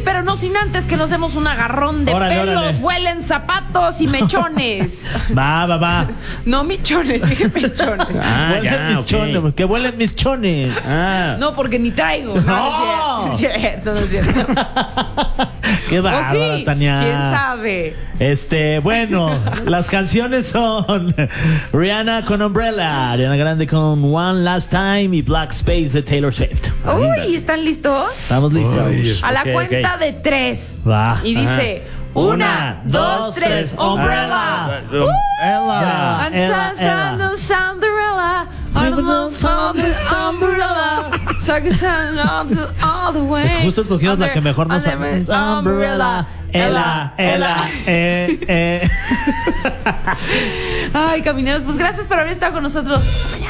pero no sin antes que nos demos un agarrón de Órale, pelos, órale. huelen zapatos y mechones. Va. No michones, dije mechones. Huelen mis chones, que huelen mis chones. No, porque ni traigo. No. No es cierto, no es cierto. Qué O bárbara, sí, Tania. quién sabe. Bueno, las canciones son Rihanna con Umbrella, Ariana Grande con One Last Time y Black Space de Taylor Swift. Uy, ¿están listos? Estamos listos. Ay. A la Ok, cuenta ok. de 3. Va. Y dice: 1, 2, 3, Umbrella. Ella. And Cinderella, umbrella, all the way. Justo escogimos la que mejor nos Umbrella, Ella. Ay, camineros, pues gracias por haber estado con nosotros.